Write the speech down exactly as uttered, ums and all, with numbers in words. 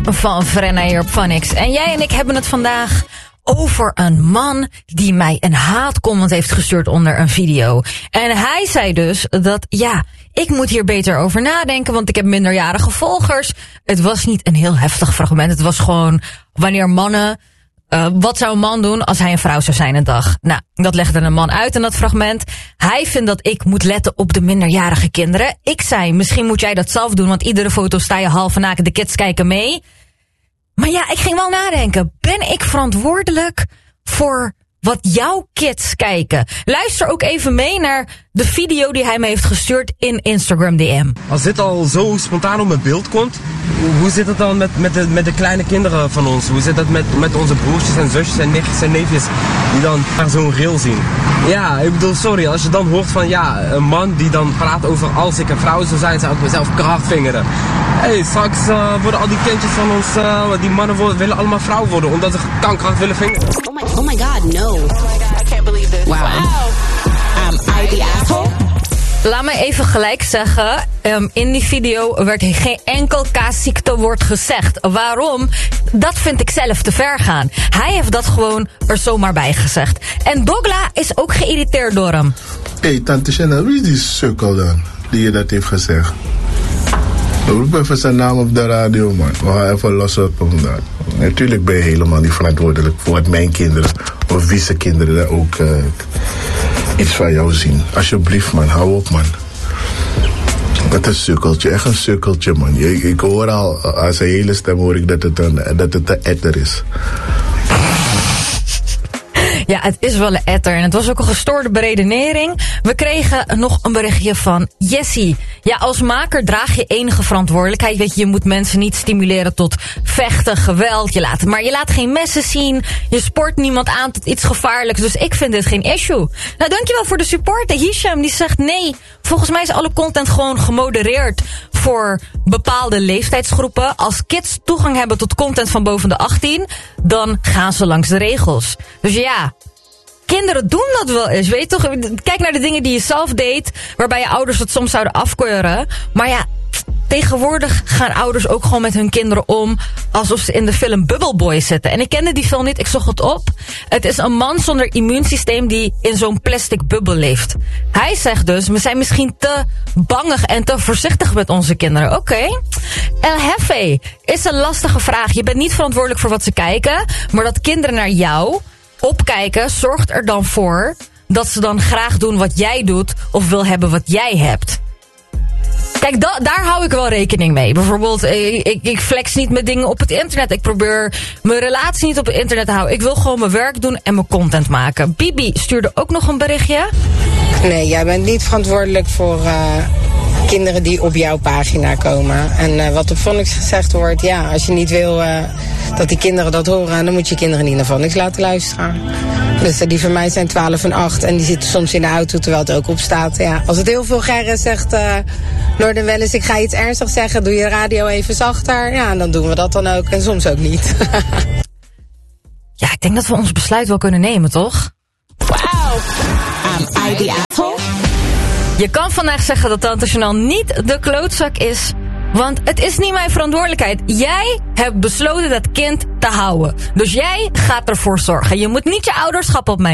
van Frenna hier op Phonix. En jij en ik hebben het vandaag over een man die mij een haatcomment heeft gestuurd onder een video. En hij zei dus dat, ja, ik moet hier beter over nadenken, want ik heb minderjarige volgers. Het was niet een heel heftig fragment. Het was gewoon wanneer mannen... Uh, wat zou een man doen als hij een vrouw zou zijn een dag? Nou, dat legde een man uit in dat fragment. Hij vindt dat ik moet letten op de minderjarige kinderen. Ik zei, misschien moet jij dat zelf doen, want iedere foto sta je halve naken, de kids kijken mee. Maar ja, ik ging wel nadenken. Ben ik verantwoordelijk voor wat jouw kids kijken? Luister ook even mee naar de video die hij me heeft gestuurd in Instagram D M. Als dit al zo spontaan op mijn beeld komt, hoe zit het dan met, met, de, met de kleine kinderen van ons? Hoe zit het met, met onze broertjes en zusjes en nichtjes en neefjes die dan naar zo'n reel zien? Ja, ik bedoel, sorry, als je dan hoort van ja, een man die dan praat over als ik een vrouw zou zijn, zou ik mezelf krachtvingeren. Hé, hey, straks uh, worden al die kindjes van ons, uh, die mannen worden, willen allemaal vrouw worden, omdat ze kankerkracht willen vingeren. Oh my, oh my god, no. Oh my god, I can't believe this. Wow. wow. Um, I the asshole? Laat me even gelijk zeggen, um, in die video werd geen enkel kaasziektewoord gezegd. Waarom? Dat vind ik zelf te ver gaan. Hij heeft dat gewoon er zomaar bij gezegd. En Dogla is ook geïrriteerd door hem. Hé, hey, tante Chanel, wie is die sukkel dan, die je dat heeft gezegd? Roep even zijn naam op de radio, man. We gaan even los op hem daar. Natuurlijk ben je helemaal niet verantwoordelijk voor wat mijn kinderen of wie zijn kinderen daar ook uh, iets van jou zien. Alsjeblieft, man, hou op, man. Dat is een sukkeltje, echt een sukkeltje, man. Ik, ik hoor al, aan zijn hele stem hoor ik dat het een, dat het een etter is. Ja, het is wel een etter en het was ook een gestoorde beredenering. We kregen nog een berichtje van Jessie. Ja, als maker draag je enige verantwoordelijkheid. Weet je, je moet mensen niet stimuleren tot vechten, geweld. Je laat, maar je laat geen messen zien. Je spoort niemand aan tot iets gevaarlijks. Dus ik vind dit geen issue. Nou, dankjewel voor de support. Hisham die zegt nee. Volgens mij is alle content gewoon gemodereerd voor bepaalde leeftijdsgroepen. Als kids toegang hebben tot content van boven de achttien, dan gaan ze langs de regels. Dus ja, kinderen doen dat wel eens, weet je toch? Kijk naar de dingen die je zelf deed, waarbij je ouders het soms zouden afkeuren. Maar ja, tegenwoordig gaan ouders ook gewoon met hun kinderen om alsof ze in de film Bubble Boy zitten. En ik kende die film niet, ik zocht het op. Het is een man zonder immuunsysteem die in zo'n plastic bubbel leeft. Hij zegt dus, we zijn misschien te bangig en te voorzichtig met onze kinderen. Oké. Okay. El Jefe is een lastige vraag. Je bent niet verantwoordelijk voor wat ze kijken, maar dat kinderen naar jou opkijken zorgt er dan voor dat ze dan graag doen wat jij doet of wil hebben wat jij hebt. Kijk, da- daar hou ik wel rekening mee. Bijvoorbeeld, ik, ik flex niet met dingen op het internet. Ik probeer mijn relatie niet op het internet te houden. Ik wil gewoon mijn werk doen en mijn content maken. Bibi stuurde ook nog een berichtje. Nee, jij bent niet verantwoordelijk voor uh, kinderen die op jouw pagina komen. En uh, wat op Phonix gezegd wordt, ja, als je niet wil uh, dat die kinderen dat horen, dan moet je kinderen niet naar Phonix laten luisteren. Dus uh, die van mij zijn twaalf en acht en die zitten soms in de auto terwijl het ook op staat. Ja, als het heel vulgair is, zegt uh, Noorden wel eens, ik ga iets ernstigs zeggen, doe je radio even zachter. Ja, en dan doen we dat dan ook en soms ook niet. Ja, ik denk dat we ons besluit wel kunnen nemen, toch? Wow. Um, I the asshole? Je kan vandaag zeggen dat Tante Chanel niet de klootzak is, want het is niet mijn verantwoordelijkheid. Jij hebt besloten dat kind te houden. Dus jij gaat ervoor zorgen. Je moet niet je ouderschap op mij